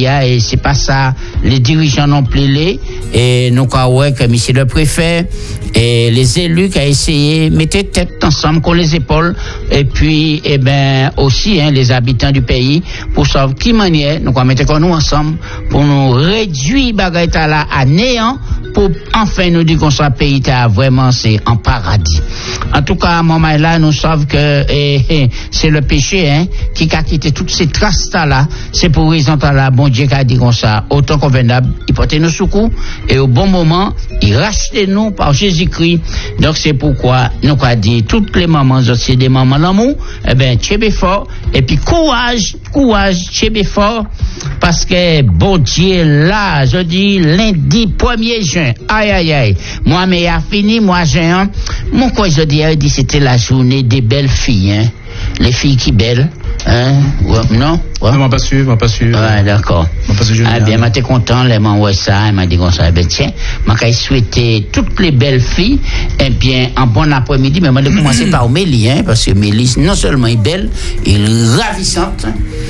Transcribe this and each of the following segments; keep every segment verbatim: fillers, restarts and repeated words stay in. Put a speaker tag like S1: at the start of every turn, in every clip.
S1: et c'est pas ça. Les dirigeants n'ont plus les, et nous croyons que monsieur le préfet et les élus qui ont essayé, mettez tête ensemble, qu'on les épaules, et puis, eh ben, aussi, hein, les habitants du pays, pour savoir qui manière, nous mettez nous ensemble, pour nous réduire Bagaïta là à néant, pour enfin nous dire qu'on soit pays vraiment c'est en paradis. En tout cas, à moment là, nous savons que eh, eh, c'est le péché hein, qui a quitté toutes ces traces là. C'est pour raison là, bon Dieu qui a dit comme ça, autant convenable, il porte nos secours et au bon moment, il rachète nous par Jésus-Christ. Donc c'est pourquoi nous avons dit toutes les mamans, c'est des mamans l'amour, eh ben tchébé fort et puis courage, courage, tchébé fort parce que bon Dieu là, je dis lundi premier juin, aïe aïe aïe, moi mais a fini, moi j'ai un, mon quoi je dis, dit c'était la journée des belles filles, hein, les filles qui belles, hein, ouais, non, ouais.
S2: Non, m'a pas su, m'a pas su.
S1: Ouais, d'accord.
S2: M'a pas su.
S1: Ah bien, m'étais content, les m'ont ouais ça, elle m'a dit comme ça, ben tiens, m'a qu'à souhaiter toutes les belles filles, et bien en bon après-midi, mais m'a de commencer par Mélie, hein, parce que Mélie non seulement est belle, elle est ravissante.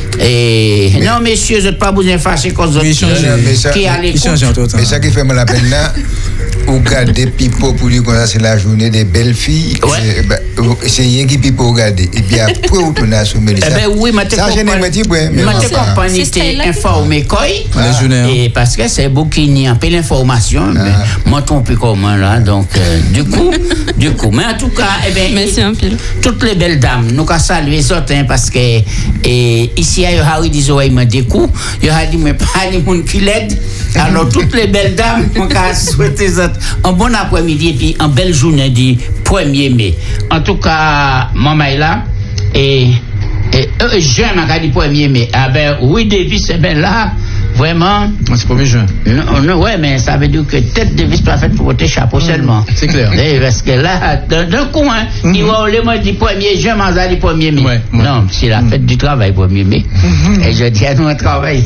S1: Et mais, non, messieurs, je ne pas vous effacer cause de qui a les
S3: mais ça qui fait mal la peine là, ou garder pipo pour dire que c'est la journée des belles filles.
S1: Ouais.
S3: C'est rien qui pipo regarder. Et puis après, on tourne à soumettre.
S1: Eh ben oui, ma te compagnie était informée quoi. Et parce que c'est beaucoup qui a peu l'information, mais moi trompe comment là, donc du coup, du coup, mais en tout cas, eh ben,
S4: merci un pile.
S1: Toutes les belles dames, nous qu'à saluer autres parce que et ici il y a Harry Dizo il m'a dit coup, il a dit mais pas les monde qui l'aide. Alors toutes les belles dames, on qu'à souhaiter un bon après-midi et puis une belle journée du premier mai. En tout cas, maman est là et et euh, jeune à dit premier mai. Ah ben oui Davis est bien là. Vraiment.
S2: C'est premier juin.
S1: Non, non, ouais, mais ça veut dire que tête de vis pas faite pour voter chapeau mmh, seulement.
S2: C'est clair.
S1: Et parce que là, d'un coup, hein, mmh. il va au moi du premier juin, mais du premier mai. Ouais, ouais. Non, c'est la fête mmh. du travail, premier mai. Mmh. Et je dis à nous un travail.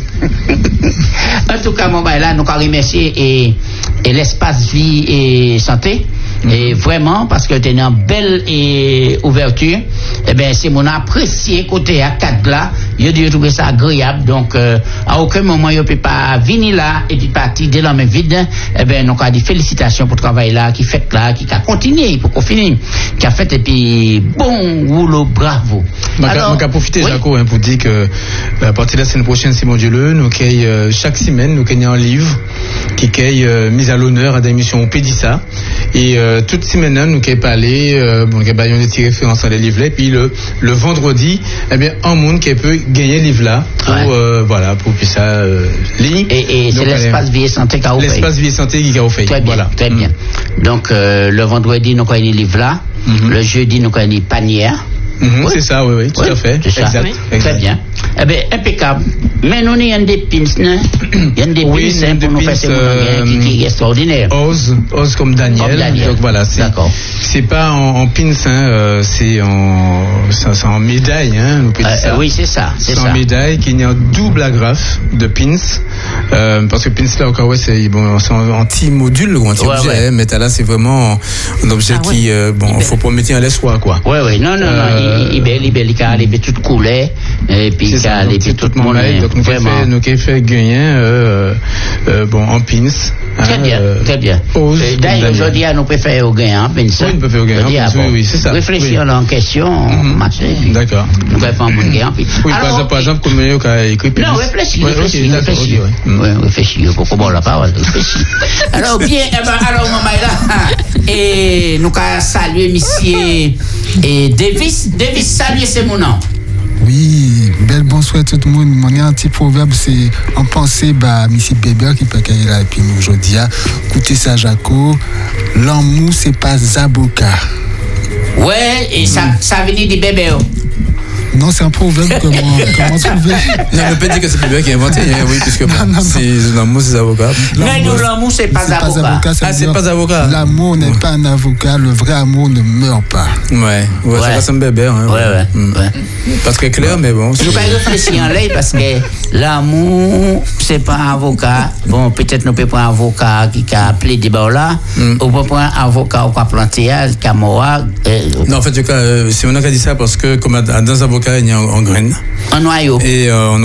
S1: En tout cas, mon ben là, nous allons remercier et, et l'espace vie et santé. Et vraiment, parce que tu as une belle et ouverture, eh bien, c'est mon apprécié côté à quatre là. Je dis, je trouve ça agréable. Donc, euh, à aucun moment, je ne peux pas venir là et puis partir dès la main vide. Eh bien, donc, on a des félicitations pour le travail là, qui fait là, qui a continué pour qu'on finisse, qui a fait et puis, bon, boulot, bravo.
S2: Je vais profiter, oui? Jaco, hein, pour dire que, à partir de la semaine prochaine, Simon Dieu, nous, euh, chaque semaine, nous avons un livre qui est euh, mis à l'honneur à des émissions au Pédissa. Et, euh, toute semaine, nous avons parlé, euh, bon, nous avons des petites références à les livres là, et puis le, le vendredi, eh bien, un monde qui peut gagner le livre là, pour, ouais. euh, voilà, pour que ça, euh, lire.
S1: Et, et c'est l'espace vie et santé qui a offert.
S2: L'espace vie et santé qui a offert.
S1: Très bien, voilà. Très bien. Mmh. Donc, euh, le vendredi, nous avons gagné le livre là, mmh. le jeudi, nous avons gagné panière.
S2: Mmh, oui. C'est ça, oui, oui, tout oui, à fait.
S1: C'est ça. Exact, oui. Exact. Très bien. Eh bien, impeccable. Mais nous, il y a des pins, non? Il y a des
S2: oui,
S1: pins pour nous faire ces euh, qui, qui est extraordinaire.
S2: Ose, ose comme Daniel.
S1: Comme Daniel.
S2: Donc voilà, c'est, c'est pas en, en pins, hein, euh, c'est en, c'est, c'est en médaille, hein, on peut dire
S1: euh,
S2: ça.
S1: Oui, c'est ça, c'est,
S2: c'est
S1: ça.
S2: en médaille, qui est en double agrafe de pins, euh, parce que pins là, encore, ouais, c'est, bon, c'est en anti-module ou anti-objet, ouais, ouais. Mais là, c'est vraiment un objet ah, qui, ouais. euh, bon, il faut pas mettre en laisse quoi, quoi.
S1: Ouais, ouais, non, non, euh, non, il, il, il, il, il, il a les toutes coulées, et puis il a les tout le monde.
S2: Donc, nous avons nous avons fait gagner, euh, euh, bon, en pins.
S1: Très bien, euh, très bien. D'ailleurs, aujourd'hui, nous pouvons faire au gain en pins.
S2: Oui, nous pouvons faire au gain en pins, oui, oui, c'est ça.
S1: Réfléchir en question, marcher.
S2: D'accord.
S1: Nous pouvons faire un bon gain en pins.
S2: Oui, par exemple, comme il y a écrit pins.
S1: Non, réfléchir, réfléchir, réfléchir. Oui, réfléchir, pour qu'on la parole, réfléchir. Alors, bien, alors, maman, là, et nous avons salué monsieur et Davis. Davis, saluer, c'est mon nom.
S5: Oui, bel bonsoir tout le monde. Mon un petit proverbe, c'est en pensée, bah, monsieur Bébé qui peut qu'il là, et puis nous, aujourd'hui, écoutez ça, Jaco. L'amour, c'est pas Zaboka.
S1: Ouais, et ça, ça venait du bébé.
S5: Non, c'est un proverbe comment, comment trouver.
S2: Non, on peut dire que c'est Bébé qui a inventé, hein, oui, puisque non, non, c'est, l'amour, c'est avocat.
S1: Non, l'amour, c'est pas
S5: c'est
S1: avocat.
S5: Pas avocat
S2: ah, c'est pas avocat.
S5: L'amour n'est ouais. pas un avocat, le vrai amour ne meurt pas.
S2: Ouais, ouais, ouais. Ça va, ça me bébé, hein.
S1: Ouais, ouais.
S2: Mmh. ouais. Pas très clair, ouais. Mais bon.
S1: Je vais réfléchir en l'air parce que l'amour, c'est pas un avocat. Bon, peut-être nous peut prendre un avocat qui a appelé des barres là, mmh. ou peut prendre un avocat qui a planté, qui a mort.
S2: Non, en fait, c'est on a dit ça parce que, comme dans un avocat, il y a en graine.
S1: Un noyau.
S2: Et euh,